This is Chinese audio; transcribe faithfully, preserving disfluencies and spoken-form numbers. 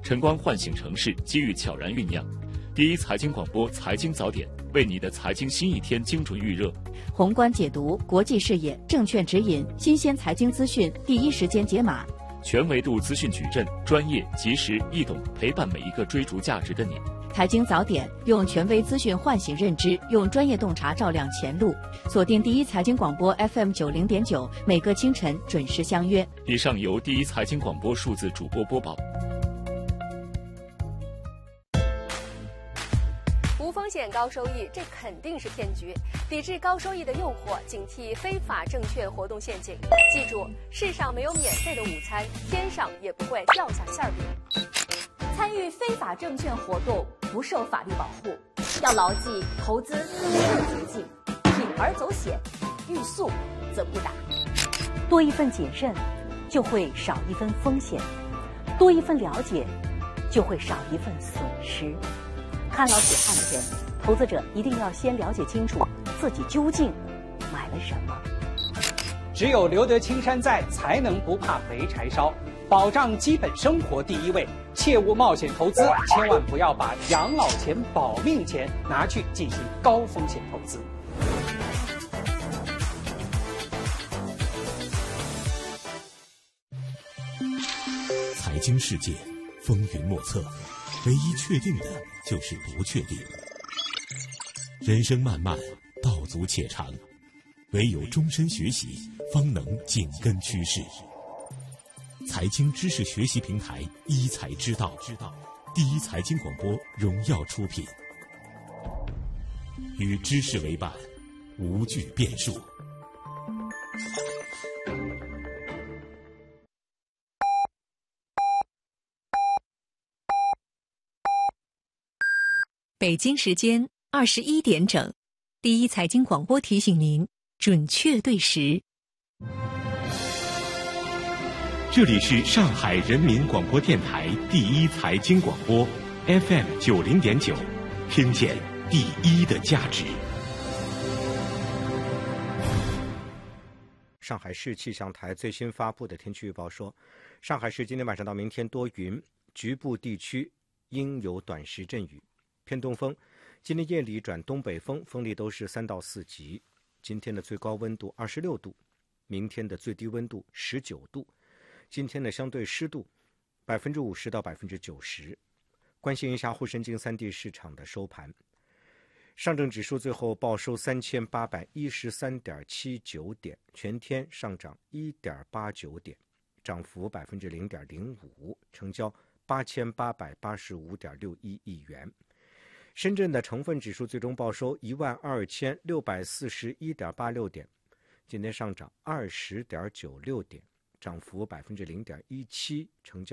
晨光唤醒城市，机遇悄然酝酿。第一财经广播财经早点，为你的财经新一天精准预热。 宏观解读，国际视野，证券指引，新鲜财经资讯，第一时间解码。 全维度资讯矩阵，专业、及时、易懂，陪伴每一个追逐价值的你。 财经早点，用权威资讯唤醒认知，用专业洞察照亮前路。锁定第一财经广播 F M 九零点九，每个清晨准时相约。 以上由第一财经广播数字主播播报。 无风险高收益，这肯定是骗局。抵制高收益的诱惑，警惕非法证券活动陷阱。记住，世上没有免费的午餐，天上也不会掉下馅饼。 参与非法证券活动不受法律保护，要牢记投资没有捷径，铤而走险，欲速则不达。 多一份谨慎，就会少一分风险；多一份了解，就会少一份损失。看牢血汗钱，投资者一定要先了解清楚自己究竟买了什么。 只有留得青山在，才能不怕没柴烧。保障基本生活第一位，切勿冒险投资，千万不要把养老钱、保命钱拿去进行高风险投资。 财经世界风云莫测，唯一确定的就是不确定。人生漫漫，道阻且长，唯有终身学习，方能紧跟趋势。财经知识学习平台一财之道，第一财经广播荣耀出品，与知识为伴，无惧变数。 北京时间二十一点整，第一财经广播提醒您准确对时。 这里是上海人民广播电台第一财经广播 F M 九零点九，听见第一的价值。 上海市气象台最新发布的天气预报说，上海市今天晚上到明天多云，局部地区应有短时阵雨，偏东风。今天夜里转东北风，风力都是三到四级。今天的最高温度二十六度，明天的最低温度十九度。今天的相对湿度百分之五十到百分之九十。关心一下沪深沪三地市场的收盘，上证指数最后报收三千八百一十三点七九点，全天上涨一点八九点，涨幅百分之零点零五，成交八千八百八十五点六一亿元。深圳的成分指数最终报收一万二千六百四十一点八六点，今天上涨二十点九六点，涨幅百分之零点一七，成交